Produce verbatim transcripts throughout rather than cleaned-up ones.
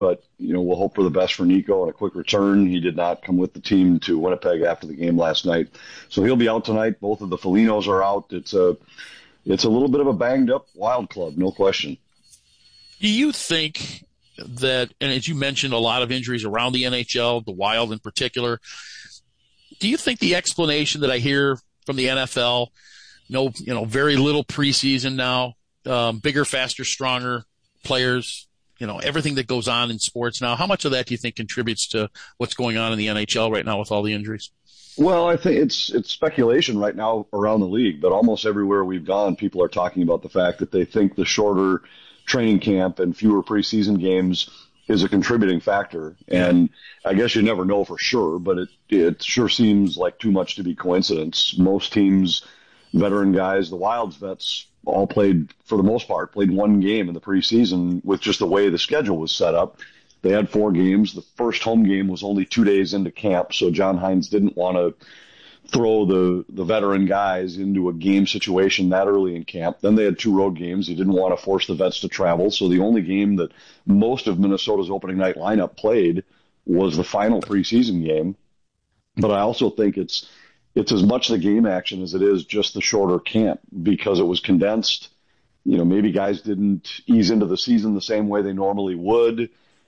but, you know, we'll hope for the best for Nico and a quick return. He did not come with the team to Winnipeg after the game last night. So he'll be out tonight. Both of the Folignos are out. It's a, it's a little bit of a banged up Wild club, no question. Do you think that, and as you mentioned, a lot of injuries around the N H L, the Wild in particular, do you think the explanation that I hear from the N F L, no, you know, very little preseason now, um, bigger, faster, stronger players, you know, everything that goes on in sports now, how much of that do you think contributes to what's going on in the N H L right now with all the injuries? Well, I think it's it's speculation right now around the league, but almost everywhere we've gone, people are talking about the fact that they think the shorter training camp and fewer preseason games is a contributing factor. And I guess you never know for sure, but it, it sure seems like too much to be coincidence. Most teams, veteran guys, the Wild's vets all played, for the most part, played one game in the preseason with just the way the schedule was set up. They had four games. The first home game was only two days into camp, so John Hines didn't want to throw the, the veteran guys into a game situation that early in camp. Then they had two road games. He didn't want to force the vets to travel, so the only game that most of Minnesota's opening night lineup played was the final preseason game. But I also think it's it's as much the game action as it is just the shorter camp, because it was condensed. You know, maybe guys didn't ease into the season the same way they normally would.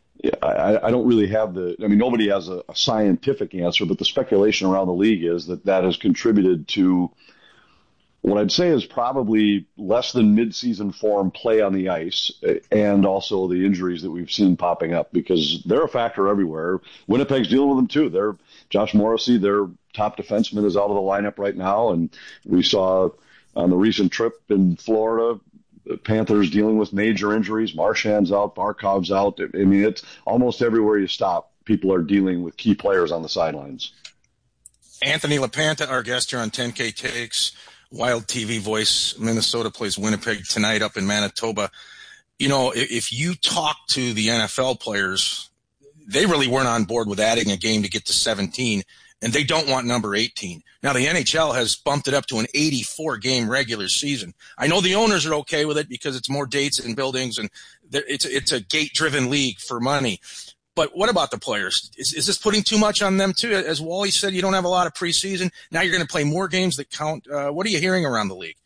I, I don't really have the, I mean, nobody has a, a scientific answer, but the speculation around the league is that that has contributed to what I'd say is probably less than midseason form play on the ice, and also the injuries that we've seen popping up, because they're a factor everywhere. Winnipeg's dealing with them too. They're Josh Morrissey, their top defenseman, is out of the lineup right now, and we saw on the recent trip in Florida, the Panthers dealing with major injuries. Marchand's out, Barkov's out. I mean, it's almost everywhere you stop, people are dealing with key players on the sidelines. Anthony LaPanta, our guest here on ten K Takes, Wild T V voice. Minnesota plays Winnipeg tonight up in Manitoba. You know, if you talk to the N F L players, they really weren't on board with adding a game to get to seventeen, and they don't want number eighteen. Now, the N H L has bumped it up to an eighty-four game regular season. I know the owners are okay with it because it's more dates and buildings, and it's it's a gate-driven league for money. But what about the players? Is, is this putting too much on them, too? As Wally said, you don't have a lot of preseason. Now you're going to play more games that count. Uh, what are you hearing around the league?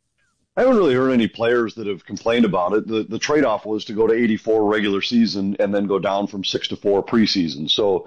I haven't really heard any players that have complained about it. The, the trade-off was to go to eighty-four regular season and then go down from six to four preseason. So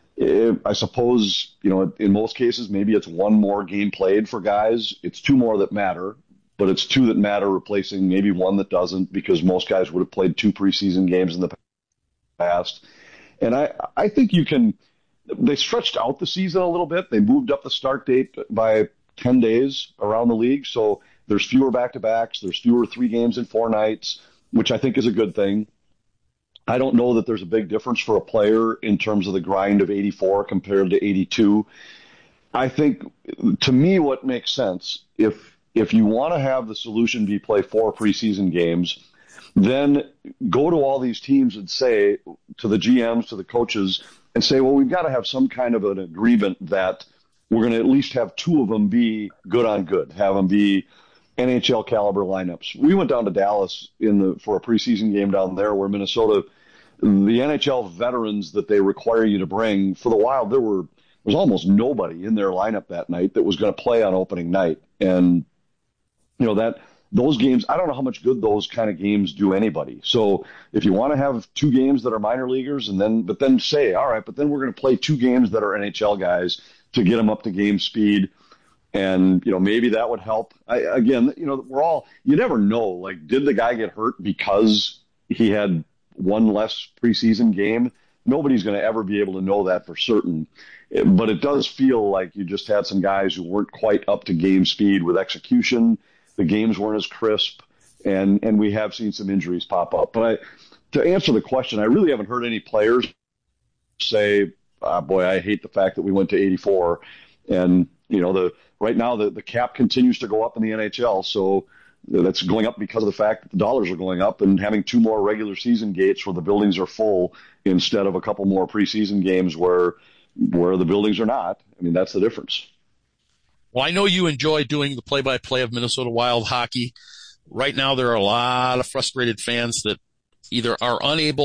I suppose, you know, in most cases, maybe it's one more game played for guys. It's two more that matter, but it's two that matter replacing maybe one that doesn't, because most guys would have played two preseason games in the past. And I, I think you can, they stretched out the season a little bit. They moved up the start date by ten days around the league. So there's fewer back-to-backs. There's fewer three games in four nights, which I think is a good thing. I don't know that there's a big difference for a player in terms of the grind of eighty-four compared to eighty-two. I think, to me, what makes sense, if if you want to have the solution be play four preseason games, then go to all these teams and say, to the G Ms, to the coaches, and say, well, we've got to have some kind of an agreement that we're going to at least have two of them be good on good, have them be N H L caliber lineups. We went down to Dallas in the for a preseason game down there where Minnesota, the N H L veterans that they require you to bring, for the Wild, there were there was almost nobody in their lineup that night that was going to play on opening night. And, you know, that those games, I don't know how much good those kind of games do anybody. So if you want to have two games that are minor leaguers, and then but then say, all right, but then we're going to play two games that are N H L guys to get them up to game speed. And, you know, maybe that would help. I, again, you know, we're all, you never know. Like, did the guy get hurt because he had one less preseason game? Nobody's going to ever be able to know that for certain. But it does feel like you just had some guys who weren't quite up to game speed with execution. The games weren't as crisp, and, and we have seen some injuries pop up. But I, to answer the question, I really haven't heard any players say, ah, boy, I hate the fact that we went to eighty-four. And, you know, the right now the, the cap continues to go up in the N H L, so that's going up because of the fact that the dollars are going up, and having two more regular season gates where the buildings are full instead of a couple more preseason games where where the buildings are not. I mean, that's the difference. Well, I know you enjoy doing the play-by-play of Minnesota Wild hockey. Right now, there are a lot of frustrated fans that either are unable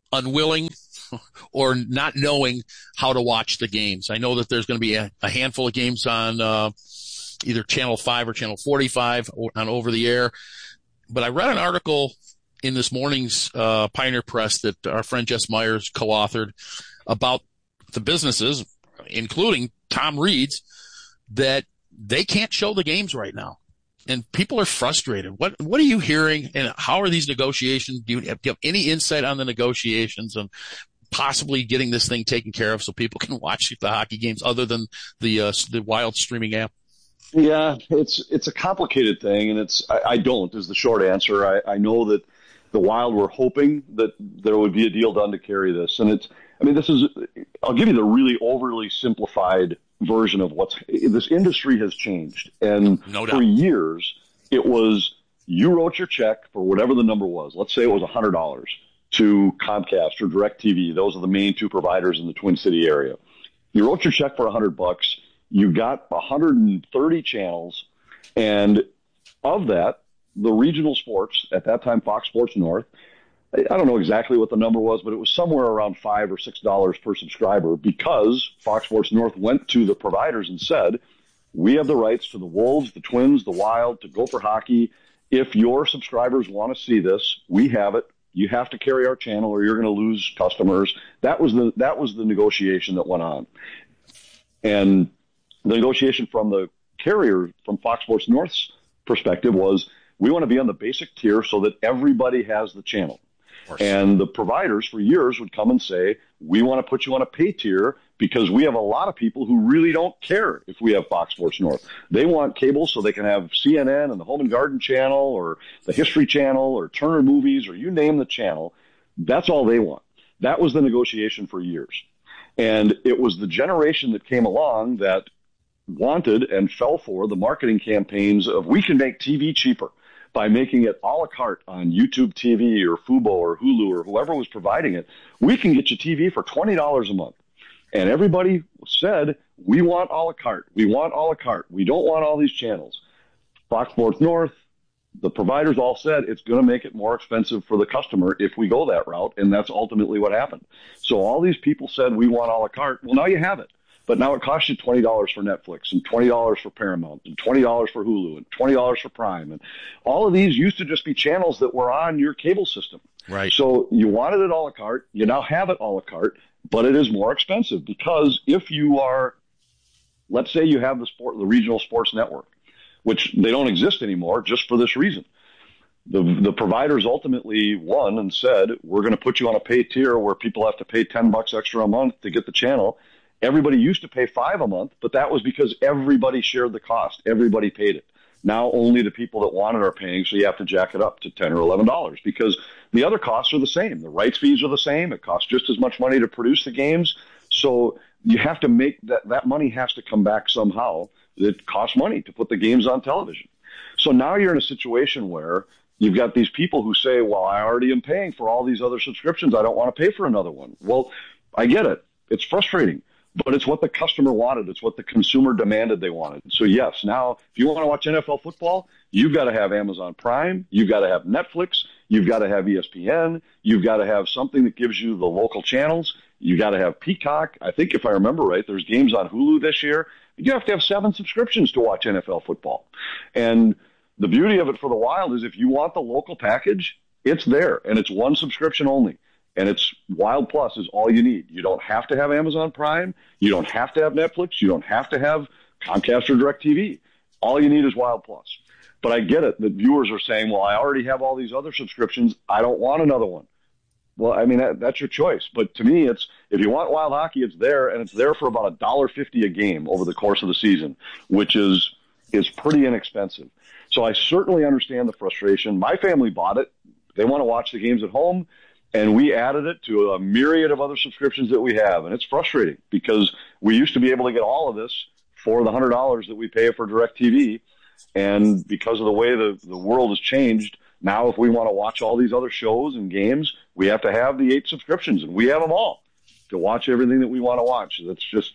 unwilling or not knowing how to watch the games. I know that there's going to be a, a handful of games on uh, either Channel five or Channel forty-five on over the air. But I read an article in this morning's uh, Pioneer Press that our friend Jess Myers co-authored about the businesses, including Tom Reed's, that they can't show the games right now. And people are frustrated. What what are you hearing, and how are these negotiations? Do you have, do you have any insight on the negotiations and possibly getting this thing taken care of so people can watch the hockey games other than the uh, the Wild streaming app? Yeah, it's it's a complicated thing, and it's I, I don't is the short answer. I, I know that the Wild were hoping that there would be a deal done to carry this, and it's I mean this is I'll give you the really overly simplified version of what's this industry has changed, and no doubt. For years it was you wrote your check for whatever the number was. Let's say it was a hundred dollars to Comcast or DirecTV. Those are the main two providers in the Twin City area. You wrote your check for a hundred bucks. You got one hundred thirty channels, and of that, the regional sports, at that time Fox Sports North, I don't know exactly what the number was, but it was somewhere around five or six dollars per subscriber, because Fox Sports North went to the providers and said, we have the rights to the Wolves, the Twins, the Wild, to Gopher Hockey. If your subscribers want to see this, we have it. You have to carry our channel or you're going to lose customers. That was the that was the negotiation that went on. And the negotiation from the carrier, from Fox Sports North's perspective, was we want to be on the basic tier so that everybody has the channel. And the providers for years would come and say, we want to put you on a pay tier because we have a lot of people who really don't care if we have Fox Sports North. They want cable so they can have C N N and the Home and Garden Channel or the History Channel or Turner Movies or you name the channel. That's all they want. That was the negotiation for years. And it was the generation that came along that wanted and fell for the marketing campaigns of we can make T V cheaper by making it a la carte on YouTube T V or Fubo or Hulu or whoever was providing it. We can get you T V for twenty dollars a month. And everybody said, we want a la carte. We want a la carte. We don't want all these channels. Fox Sports North, the providers all said it's going to make it more expensive for the customer if we go that route, and that's ultimately what happened. So all these people said, we want a la carte. Well, now you have it. But now it costs you twenty dollars for Netflix and twenty dollars for Paramount and twenty dollars for Hulu and twenty dollars for Prime. And all of these used to just be channels that were on your cable system. Right. So you wanted it a la carte. You now have it a la carte, but it is more expensive because if you are, let's say you have the sport, the regional sports network, which they don't exist anymore just for this reason. The, the providers ultimately won and said, we're going to put you on a pay tier where people have to pay ten bucks extra a month to get the channel. Everybody used to pay five a month, but that was because everybody shared the cost. Everybody paid it. Now only the people that want it are paying, so you have to jack it up to ten or eleven dollars because the other costs are the same. The rights fees are the same. It costs just as much money to produce the games. So you have to make that, that money has to come back somehow. It costs money to put the games on television. So now you're in a situation where you've got these people who say, well, I already am paying for all these other subscriptions. I don't want to pay for another one. Well, I get it. It's frustrating. But it's what the customer wanted. It's what the consumer demanded they wanted. So, yes, now if you want to watch N F L football, you've got to have Amazon Prime. You've got to have Netflix. You've got to have E S P N. You've got to have something that gives you the local channels. You've got to have Peacock. I think if I remember right, there's games on Hulu this year. You have to have seven subscriptions to watch N F L football. And the beauty of it for the Wild is if you want the local package, it's there, and it's one subscription only. And it's Wild Plus is all you need. You don't have to have Amazon Prime. You don't have to have Netflix. You don't have to have Comcast or DirecTV. All you need is Wild Plus. But I get it that viewers are saying, well, I already have all these other subscriptions. I don't want another one. Well, I mean, that, that's your choice. But to me, it's if you want Wild Hockey, it's there, and it's there for about one dollar fifty a game over the course of the season, which is is pretty inexpensive. So I certainly understand the frustration. My family bought it. They want to watch the games at home. And we added it to a myriad of other subscriptions that we have. And it's frustrating because we used to be able to get all of this for the one hundred dollars that we pay for DirecTV. And because of the way the, the world has changed, now if we want to watch all these other shows and games, we have to have the eight subscriptions. And we have them all to watch everything that we want to watch. That's just,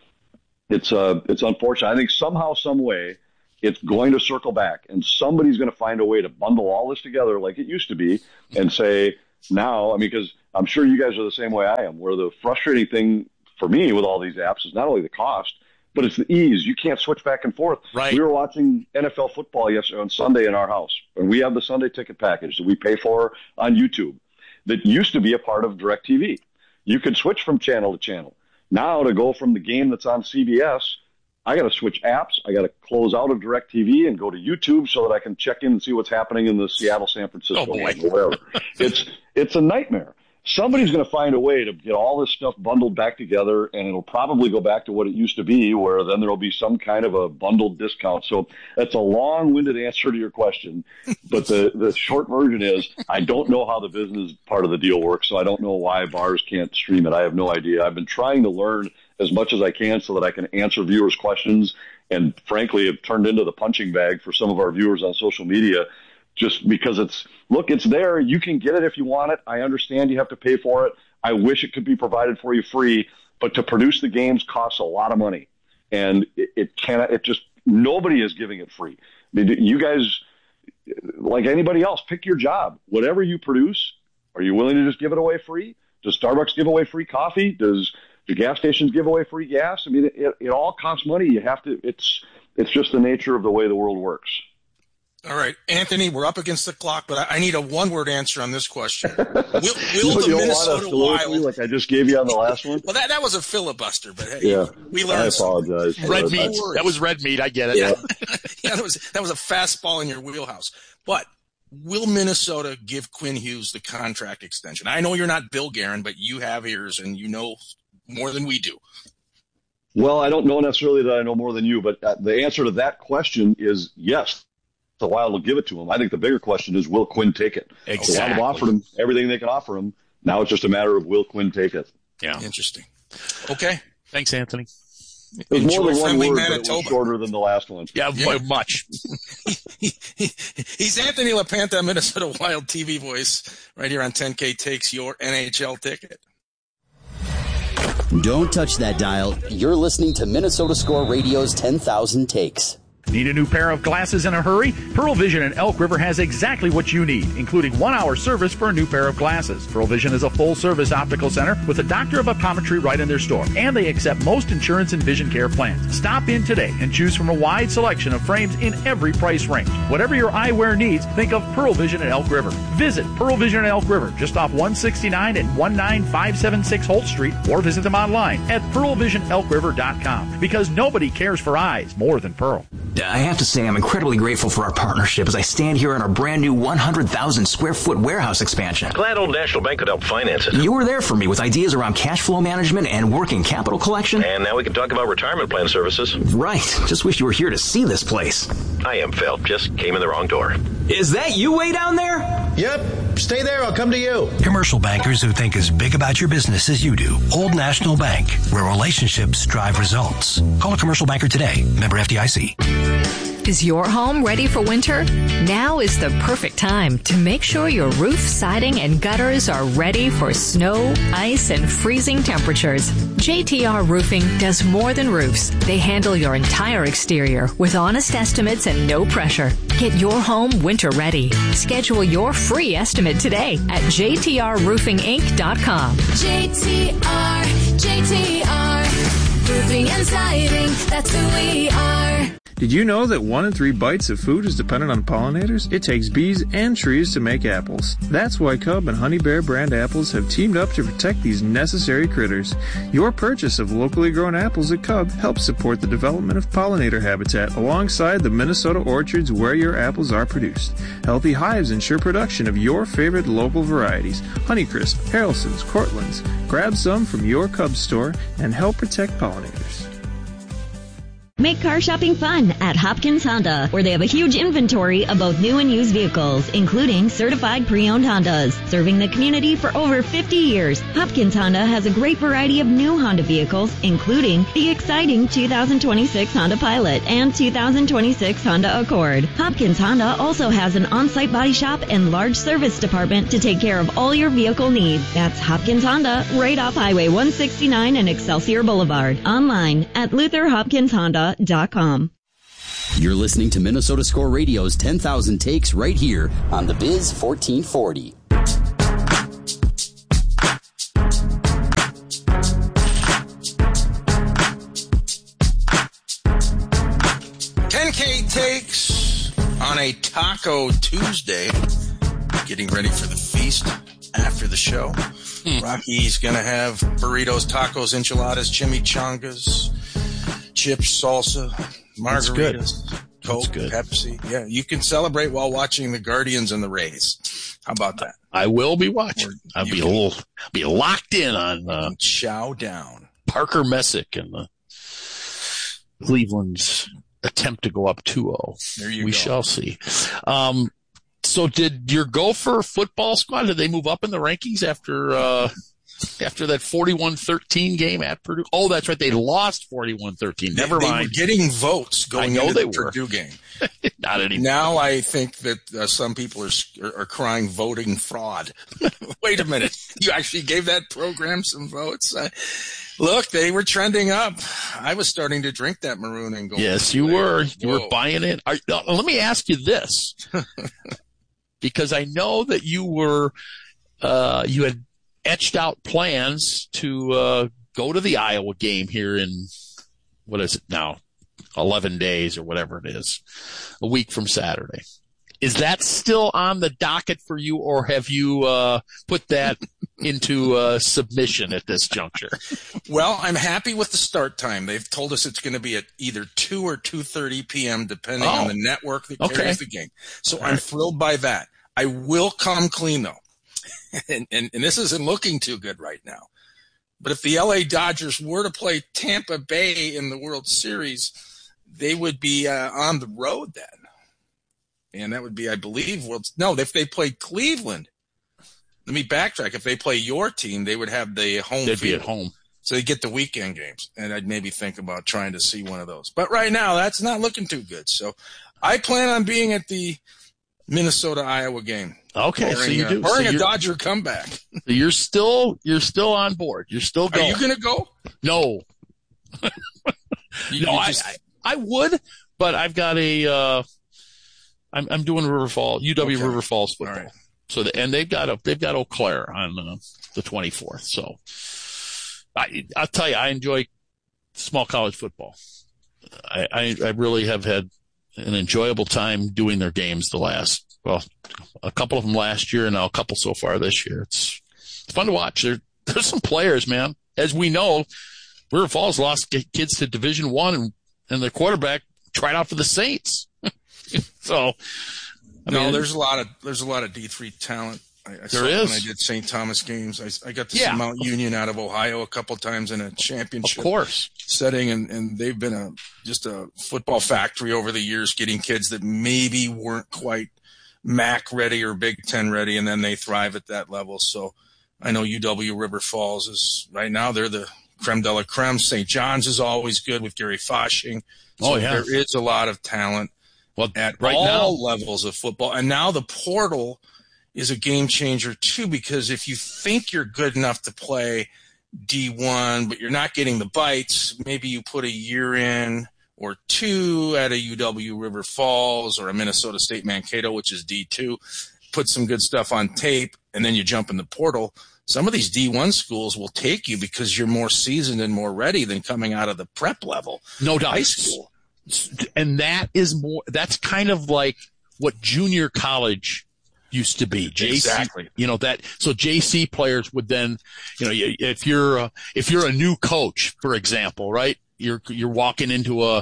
it's uh, it's unfortunate. I think somehow, some way, it's going to circle back. And somebody's going to find a way to bundle all this together like it used to be and say, now, I mean, because I'm sure you guys are the same way I am, where the frustrating thing for me with all these apps is not only the cost, but it's the ease. You can't switch back and forth. Right. We were watching N F L football yesterday on Sunday in our house, and we have the Sunday ticket package that we pay for on YouTube that used to be a part of DirecTV. You could switch from channel to channel. Now to go from the game that's on C B S, I got to switch apps. I got to close out of DirecTV and go to YouTube so that I can check in and see what's happening in the Seattle, San Francisco Oh, boy. game or wherever. It's it's a nightmare. Somebody's going to find a way to get all this stuff bundled back together, and it'll probably go back to what it used to be, where then there will be some kind of a bundled discount. So that's a long-winded answer to your question, but the, the short version is I don't know how the business part of the deal works, so I don't know why bars can't stream it. I have no idea. I've been trying to learn as much as I can so that I can answer viewers' questions, and frankly, it turned into the punching bag for some of our viewers on social media. Just because it's, look, it's there. You can get it if you want it. I understand you have to pay for it. I wish it could be provided for you free, but to produce the games costs a lot of money. And it, it cannot, it just, nobody is giving it free. I mean, you guys, like anybody else, pick your job. Whatever you produce, are you willing to just give it away free? Does Starbucks give away free coffee? Does the gas stations give away free gas? I mean, it, it all costs money. You have to, it's, it's just the nature of the way the world works. All right, Anthony, we're up against the clock, but I need a one-word answer on this question. Will, will the Minnesota Wild... Like I just gave you on the last one? Well, that, that was a filibuster, but hey, yeah, we learned. I apologize. Red meat. That was red meat. I get it. Yeah, yeah that, was, that was a fastball in your wheelhouse. But will Minnesota give Quinn Hughes the contract extension? I know you're not Bill Guerin, but you have ears, and you know more than we do. Well, I don't know necessarily that I know more than you, but the answer to that question is yes. The Wild will give it to him. I think the bigger question is, will Quinn take it? Exactly. The Wild have offered him everything they can offer him. Now it's just a matter of, will Quinn take it? Yeah. Interesting. Okay. Thanks, Anthony. It was Enjoy more than one word, Manitoba. but it was shorter than the last one. Yeah, Yeah. much. He's Anthony LaPanta, Minnesota Wild T V voice, right here on ten K Takes Your N H L Ticket. Don't touch that dial. You're listening to Minnesota Score Radio's ten thousand Takes. Need a new pair of glasses in a hurry? Pearl Vision in Elk River has exactly what you need, including one-hour service for a new pair of glasses. Pearl Vision is a full-service optical center with a doctor of optometry right in their store, and they accept most insurance and vision care plans. Stop in today and choose from a wide selection of frames in every price range. Whatever your eyewear needs, think of Pearl Vision in Elk River. Visit Pearl Vision in Elk River, just off one sixty-nine and one nine five seven six Holt Street, or visit them online at pearl vision elk river dot com, because nobody cares for eyes more than Pearl. I have to say I'm incredibly grateful for our partnership as I stand here in our brand new one hundred thousand square foot warehouse expansion. Glad Old National Bank could help finance it. You were there for me with ideas around cash flow management and working capital collection. And now we can talk about retirement plan services. Right. Just wish you were here to see this place. I am Phil. Just came in the wrong door. Is that you way down there? Yep. Stay there. I'll come to you. Commercial bankers who think as big about your business as you do. Old National Bank, where relationships drive results. Call a commercial banker today. Member F D I C. Is your home ready for winter? Now is the perfect time to make sure your roof, siding, and gutters are ready for snow, ice, and freezing temperatures. J T R Roofing does more than roofs. They handle your entire exterior with honest estimates and no pressure. Get your home winter ready. Schedule your free estimate today at j t r roofing inc dot com. J T R, J T R, roofing and siding, that's who we are. Did you know that one in three bites of food is dependent on pollinators? It takes bees and trees to make apples. That's why Cub and Honey Bear brand apples have teamed up to protect these necessary critters. Your purchase of locally grown apples at Cub helps support the development of pollinator habitat alongside the Minnesota orchards where your apples are produced. Healthy hives ensure production of your favorite local varieties. Honeycrisp, Harrelson's, Cortland's. Grab some from your Cub store and help protect pollinators. Make car shopping fun at Hopkins Honda, where they have a huge inventory of both new and used vehicles, including certified pre-owned Hondas. Serving the community for over fifty years, Hopkins Honda has a great variety of new Honda vehicles, including the exciting two thousand twenty-six Honda Pilot and two thousand twenty-six Honda Accord. Hopkins Honda also has an on-site body shop and large service department to take care of all your vehicle needs. That's Hopkins Honda, right off Highway one sixty-nine and Excelsior Boulevard. Online at luther hopkins honda dot com. You're listening to Minnesota Score Radio's ten thousand Takes right here on the Biz fourteen forty. on a Taco Tuesday, getting ready for the feast after the show. Hmm. Rocky's going to have burritos, tacos, enchiladas, chimichangas, chips, salsa, margaritas, Coke, Pepsi. Yeah, you can celebrate while watching the Guardians and the Rays. How about that? I will be watching. I'll be a little, be locked in on uh, chow down. Parker Messick and the Cleveland's attempt to go up two oh. There you we go. shall see. Um, so did your Gopher football squad, did they move up in the rankings after uh, after that forty-one thirteen game at Purdue? Oh, that's right. They lost forty-one thirteen. Never they, mind. They were getting votes going I know into they the were. Purdue game. Not anymore. Now I think that uh, some people are, are are crying voting fraud. Wait a minute. You actually gave that program some votes? Uh, look, they were trending up. I was starting to drink that maroon and gold. Yes, you were. You Whoa. were buying it. Are, now, let me ask you this. Because I know that you were, uh, you had etched out plans to uh, go to the Iowa game here in, what is it now, eleven days or whatever it is, a week from Saturday. Is that still on the docket for you, or have you uh, put that into uh, submission at this juncture? Well, I'm happy with the start time. They've told us it's going to be at either two or two thirty p.m., depending oh. on the network that okay. carries the game. So All I'm right. thrilled by that. I will come clean, though. and, and, and this isn't looking too good right now. But if the L A Dodgers were to play Tampa Bay in the World Series, they would be uh, on the road then. And that would be, I believe, World. No, if they played Cleveland, let me backtrack. If they play your team, they would have the home They'd field. be at home. So they get the weekend games. And I'd maybe think about trying to see one of those. But right now, that's not looking too good. So I plan on being at the Minnesota-Iowa game. Okay, barring, so you do. Uh, barring so a Dodger comeback. So you're still, you're still on board. You're still going. Are you going to go? No. You, no, you I, just, I, I would, but I've got a, uh, I'm, I'm doing River Falls, U W Okay. River Falls football. All right. So, the, and they've got a, they've got Eau Claire on uh, the twenty-fourth. So I, I'll tell you, I enjoy small college football. I, I, I really have had an enjoyable time doing their games the last, well, a couple of them last year and now a couple so far this year. It's, it's fun to watch. There, there's some players, man. As we know, River Falls lost kids to Division One, and, and their quarterback tried out for the Saints. so, I no, mean, there's a lot of there's a lot of D three talent. I, I saw There it is. when I did Saint Thomas games. I, I got to Yeah. see Mount Union out of Ohio a couple times in a championship of course. setting, and, and they've been a just a football factory over the years, getting kids that maybe weren't quite M A C ready or Big Ten ready, and then they thrive at that level. So I know U W River Falls is right now they're the creme de la creme. Saint John's is always good with Gary Foshing. So Oh, yeah. there is a lot of talent Well, at right all now, levels of football. And now the portal is a game changer too, because if you think you're good enough to play D one, but you're not getting the bites, maybe you put a year in or two at a U W River Falls or a Minnesota State Mankato, which is D two, put some good stuff on tape, and then you jump in the portal. Some of these D one schools will take you because you're more seasoned and more ready than coming out of the prep level. no doubt. High school. And that is more, that's kind of like what junior college used to be. J C, Exactly. You know, that, so J C players would then, you know, if you're, a, if you're a new coach, for example, right? You're, you're walking into a,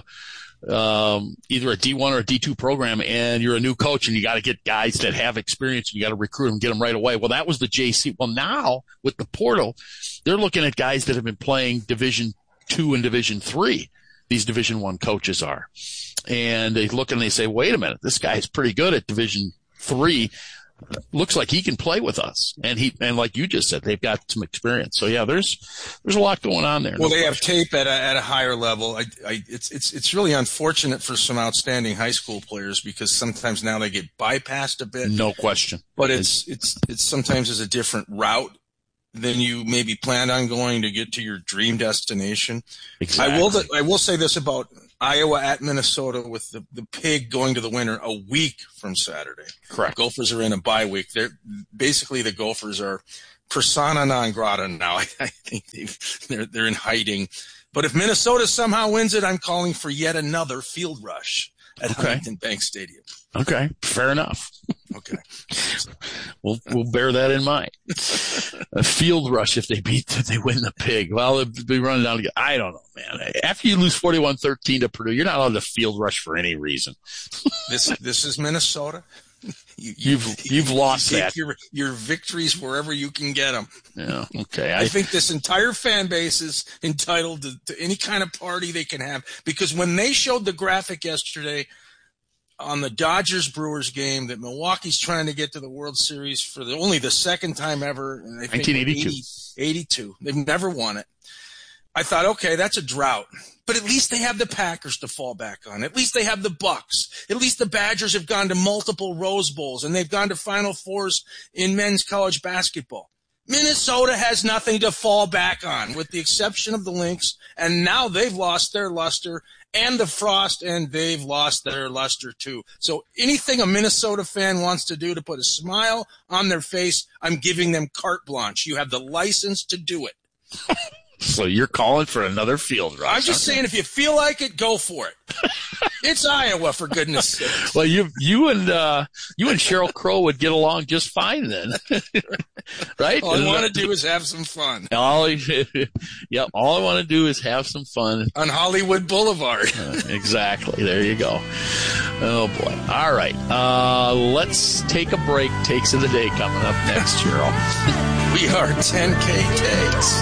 um, either a D one or a D two program, and you're a new coach, and you got to get guys that have experience, and you got to recruit them, get them right away. Well, that was the J C. Well, now with the portal, they're looking at guys that have been playing Division two and Division three. These Division one coaches are, and they look and they say, "Wait a minute, this guy's pretty good at Division three. Looks like he can play with us." And he, and like you just said, they've got some experience. So yeah, there's there's a lot going on there. Well, no they question. have tape at a, at a higher level. I, I, it's it's it's really unfortunate for some outstanding high school players because sometimes now they get bypassed a bit. No question. But it's it's it's sometimes is a different route than you maybe planned on going to get to your dream destination. Exactly. I will I will say this about Iowa at Minnesota with the, the pig going to the winter a week from Saturday. Correct. Gophers are in a bye week. They're basically the Gophers are persona non grata now. I, I think they've, they're they're in hiding. But if Minnesota somehow wins it, I'm calling for yet another field rush at Okay. Huntington Bank Stadium. Okay, fair enough. Okay. We'll we'll bear that in mind. A field rush if they beat if they win the Pig. Well, they'll be running down again. I don't know, man. After you lose forty-one thirteen to Purdue, you're not allowed to field rush for any reason. This this is Minnesota. You, you, you've you've lost you take that. Your your victories wherever you can get them. Yeah. Okay. I, I think this entire fan base is entitled to, to any kind of party they can have, because when they showed the graphic yesterday on the Dodgers Brewers game that Milwaukee's trying to get to the World Series for the only the second time ever, I think nineteen eighty-two. eighty, eighty-two. They've never won it. I thought, okay, that's a drought. But at least they have the Packers to fall back on. At least they have the Bucks. At least the Badgers have gone to multiple Rose Bowls, and they've gone to Final Fours in men's college basketball. Minnesota has nothing to fall back on, with the exception of the Lynx, and now they've lost their luster, and the Frost, and they've lost their luster too. So anything a Minnesota fan wants to do to put a smile on their face, I'm giving them carte blanche. You have the license to do it. So you're calling for another field rush. I'm just saying, if you feel like it, go for it. It's Iowa, for goodness sake. Well, you you and uh, you and Sheryl Crow would get along just fine then, right? All I want to do is have some fun. All, yep. All I want to do is have some fun on Hollywood Boulevard. uh, exactly. There you go. Oh boy. All right. Uh, let's take a break. Takes of the day coming up next, Sheryl. We are ten K Takes.